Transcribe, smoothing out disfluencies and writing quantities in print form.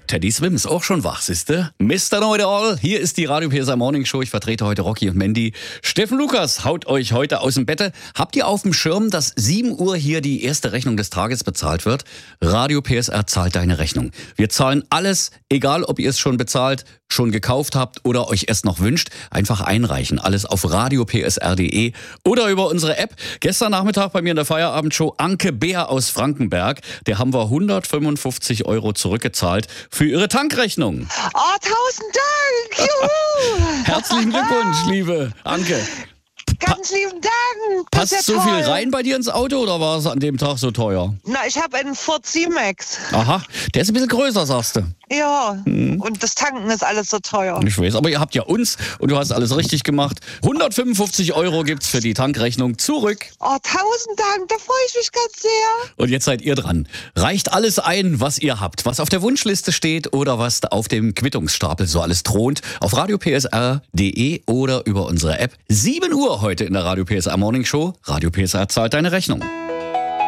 Teddy Swims auch schon wach, siehste? Mr. Know It All, hier ist die Radio PSR Morning Show. Ich vertrete heute Rocky und Mandy. Steffen Lukas haut euch heute aus dem Bette. Habt ihr auf dem Schirm, dass 7 Uhr hier die erste Rechnung des Tages bezahlt wird? Radio PSR zahlt deine Rechnung. Wir zahlen alles, egal ob ihr es schon bezahlt, schon gekauft habt oder euch erst noch wünscht. Einfach einreichen. Alles auf radiopsr.de oder über unsere App. Gestern Nachmittag bei mir in der Feierabendshow Anke Beer aus Frankenberg. Der haben wir 155 € zurückgezahlt für ihre Tankrechnung. Oh, 1000 Dank! Juhu! Herzlichen Glückwunsch, liebe Anke. Ganz lieben Dank! Das Passt ist ja so viel toll. rein bei dir ins Auto oder war es an dem Tag so teuer? Na, ich habe einen Ford C-Max. Aha, der ist ein bisschen größer, sagst du. Ja, und das Tanken ist alles so teuer. Ich weiß, aber ihr habt ja uns und du hast alles richtig gemacht. 155 € gibt's für die Tankrechnung zurück. Oh, 1000 Dank, da freue ich mich ganz sehr. Und jetzt seid ihr dran. Reicht alles ein, was ihr habt, was auf der Wunschliste steht oder was auf dem Quittungsstapel so alles thront, auf radiopsr.de oder über unsere App. 7 Uhr heute in der Radio PSR Morning Show. Radio PSR zahlt deine Rechnung.